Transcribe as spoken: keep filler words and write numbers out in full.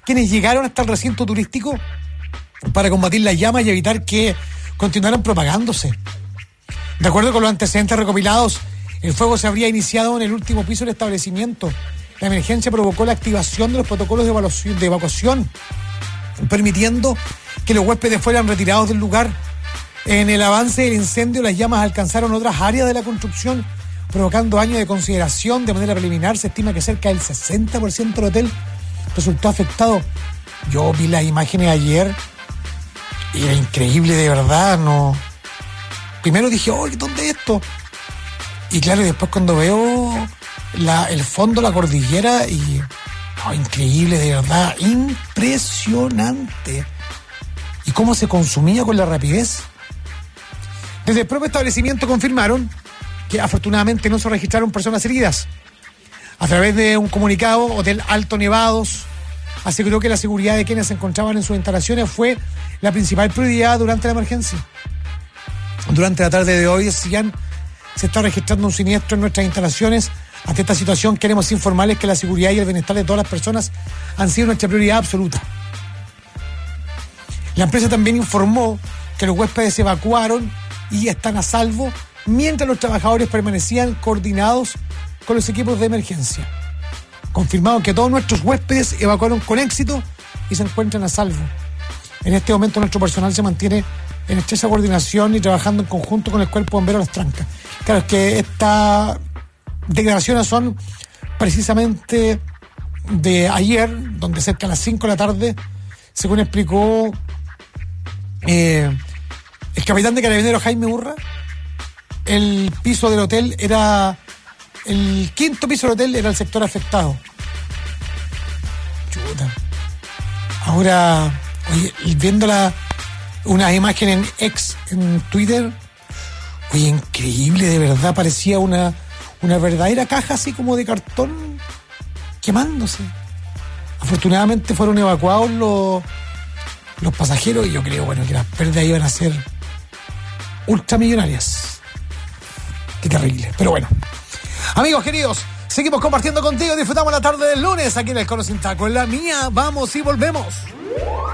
quienes llegaron hasta el recinto turístico para combatir las llamas y evitar que continuaran propagándose. De acuerdo con los antecedentes recopilados, el fuego se habría iniciado en el último piso del establecimiento. La emergencia provocó la activación de los protocolos de evacuación, de evacuación, permitiendo que los huéspedes fueran retirados del lugar. En el avance del incendio, las llamas alcanzaron otras áreas de la construcción, provocando daños de consideración. De manera preliminar, se estima que cerca del sesenta por ciento del hotel resultó afectado. Yo vi las imágenes ayer y era increíble, de verdad. No. Primero dije, oh, ¿dónde es esto? Y claro, y después cuando veo la, el fondo, la cordillera, y oh, increíble, de verdad, impresionante. Y cómo se consumía con la rapidez. Desde el propio establecimiento confirmaron que afortunadamente no se registraron personas heridas. A través de un comunicado, Hotel Alto Nevados aseguró que la seguridad de quienes se encontraban en sus instalaciones fue la principal prioridad durante la emergencia. Durante la tarde de hoy, decían, se está registrando un siniestro en nuestras instalaciones. Ante esta situación queremos informarles que la seguridad y el bienestar de todas las personas han sido nuestra prioridad absoluta. La empresa también informó que los huéspedes se evacuaron y están a salvo, mientras los trabajadores permanecían coordinados con los equipos de emergencia. Confirmado que todos nuestros huéspedes evacuaron con éxito y se encuentran a salvo. En este momento nuestro personal se mantiene en estrecha coordinación y trabajando en conjunto con el Cuerpo Bombero Las Trancas. Claro, es que estas declaraciones son precisamente de ayer, donde cerca de las cinco de la tarde, según explicó eh, el capitán de Carabineros Jaime Urra, el piso del hotel era, el quinto piso del hotel era el sector afectado. Chuta. Ahora, oye, viendo la, unas imágenes en X, en Twitter, oye, increíble, de verdad, parecía una, una verdadera caja así como de cartón quemándose. Afortunadamente fueron evacuados los, los pasajeros y yo creo, bueno, que las pérdidas iban a ser ultramillonarias. Qué terrible, pero bueno. Amigos queridos, seguimos compartiendo contigo, disfrutamos la tarde del lunes aquí en El Coro Sin Taco. En la mía, vamos y volvemos.